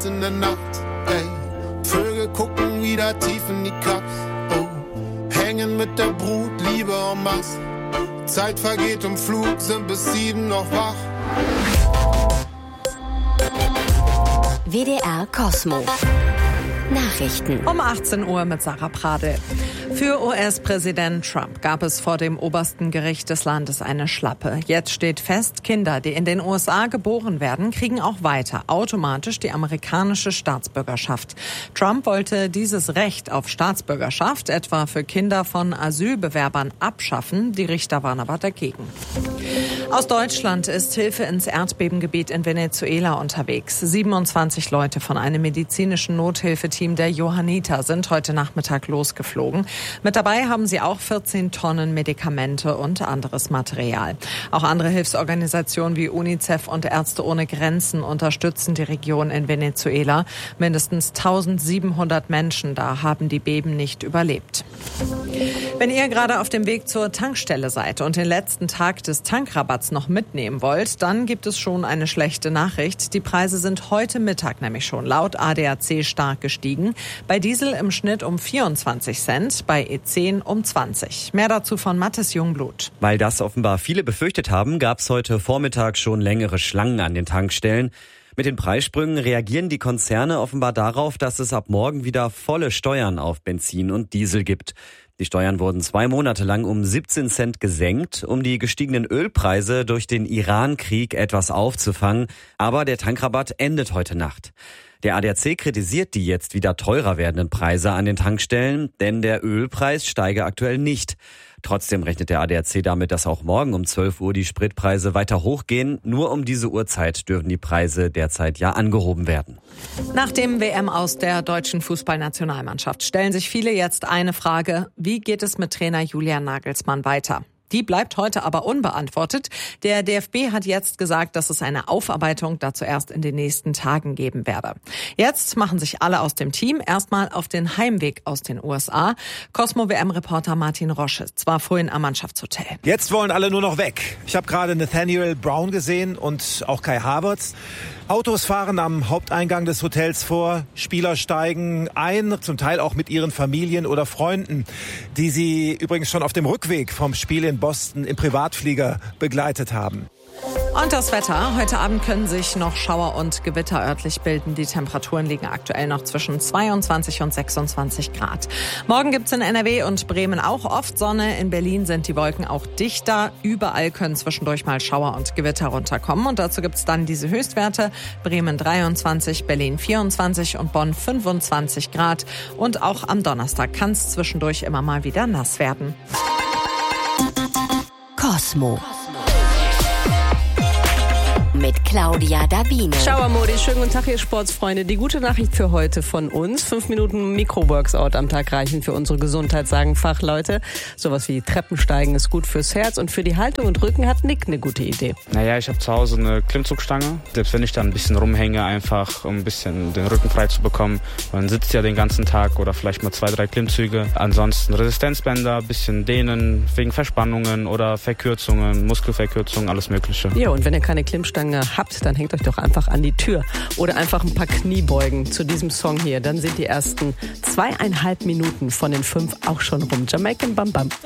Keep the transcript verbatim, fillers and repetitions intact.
mitten in der Nacht. Ey, Vögel gucken wieder tief in die Cups. Oh, hängen mit der Brut, Liebe en masse. Zeit vergeht im Flug, sind bis sieben noch wach. W D R Kosmo. Nachrichten. Um achtzehn Uhr mit Sarah Pradel. Für U S-Präsident Trump gab es vor dem obersten Gericht des Landes eine Schlappe. Jetzt steht fest, Kinder, die in den U S A geboren werden, kriegen auch weiter automatisch die amerikanische Staatsbürgerschaft. Trump wollte dieses Recht auf Staatsbürgerschaft etwa für Kinder von Asylbewerbern abschaffen. Die Richter waren aber dagegen. Aus Deutschland ist Hilfe ins Erdbebengebiet in Venezuela unterwegs. siebenundzwanzig Leute von einem medizinischen Nothilfeteam der Johanniter sind heute Nachmittag losgeflogen. Mit dabei haben sie auch vierzehn Tonnen Medikamente und anderes Material. Auch andere Hilfsorganisationen wie UNICEF und Ärzte ohne Grenzen unterstützen die Region in Venezuela. Mindestens eintausendsiebenhundert Menschen da haben die Beben nicht überlebt. Wenn ihr gerade auf dem Weg zur Tankstelle seid und den letzten Tag des Tankrabatts noch mitnehmen wollt, dann gibt es schon eine schlechte Nachricht. Die Preise sind heute Mittag nämlich schon laut A D A C stark gestiegen. Bei Diesel im Schnitt um vierundzwanzig Cent, bei E zehn um zwanzig. Mehr dazu von Mathis Jungblut. Weil das offenbar viele befürchtet haben, gab es heute Vormittag schon längere Schlangen an den Tankstellen. Mit den Preissprüngen reagieren die Konzerne offenbar darauf, dass es ab morgen wieder volle Steuern auf Benzin und Diesel gibt. Die Steuern wurden zwei Monate lang um siebzehn Cent gesenkt, um die gestiegenen Ölpreise durch den Iran-Krieg etwas aufzufangen. Aber der Tankrabatt endet heute Nacht. Der A D A C kritisiert die jetzt wieder teurer werdenden Preise an den Tankstellen, denn der Ölpreis steige aktuell nicht. Trotzdem rechnet der A D A C damit, dass auch morgen um zwölf Uhr die Spritpreise weiter hochgehen. Nur um diese Uhrzeit dürfen die Preise derzeit ja angehoben werden. Nach dem W M aus der deutschen Fußballnationalmannschaft stellen sich viele jetzt eine Frage: Wie geht es mit Trainer Julian Nagelsmann weiter? Die bleibt heute aber unbeantwortet. Der D F B hat jetzt gesagt, dass es eine Aufarbeitung dazu erst in den nächsten Tagen geben werde. Jetzt machen sich alle aus dem Team erstmal auf den Heimweg aus den U S A. Cosmo-W M-Reporter Martin Roschitz war vorhin am Mannschaftshotel. Jetzt wollen alle nur noch weg. Ich habe gerade Nathaniel Brown gesehen und auch Kai Havertz. Autos fahren am Haupteingang des Hotels vor, Spieler steigen ein, zum Teil auch mit ihren Familien oder Freunden, die sie übrigens schon auf dem Rückweg vom Spiel in Boston im Privatflieger begleitet haben. Und das Wetter. Heute Abend können sich noch Schauer und Gewitter örtlich bilden. Die Temperaturen liegen aktuell noch zwischen zweiundzwanzig und sechsundzwanzig Grad. Morgen gibt's in N R W und Bremen auch oft Sonne. In Berlin sind die Wolken auch dichter. Überall können zwischendurch mal Schauer und Gewitter runterkommen. Und dazu gibt's dann diese Höchstwerte. Bremen dreiundzwanzig, Berlin vierundzwanzig und Bonn fünfundzwanzig Grad. Und auch am Donnerstag kann's zwischendurch immer mal wieder nass werden. Kosmo. Mit Claudia Dabine. Schauermodi, schönen guten Tag, ihr Sportsfreunde. Die gute Nachricht für heute von uns. Fünf Minuten Mikro-Workout am Tag reichen für unsere Gesundheit, sagen Fachleute. Sowas wie Treppensteigen ist gut fürs Herz und für die Haltung und Rücken hat Nick eine gute Idee. Naja, ich habe zu Hause eine Klimmzugstange. Selbst wenn ich da ein bisschen rumhänge, einfach um ein bisschen den Rücken frei zu bekommen. Man sitzt ja den ganzen Tag oder vielleicht mal zwei, drei Klimmzüge. Ansonsten Resistenzbänder, ein bisschen dehnen wegen Verspannungen oder Verkürzungen, Muskelverkürzungen, alles Mögliche. Ja, und wenn ihr keine Klimmstange habt, dann hängt euch doch einfach an die Tür oder einfach ein paar Kniebeugen zu diesem Song hier. Dann sind die ersten zweieinhalb Minuten von den fünf auch schon rum. Jamaican Bam Bam.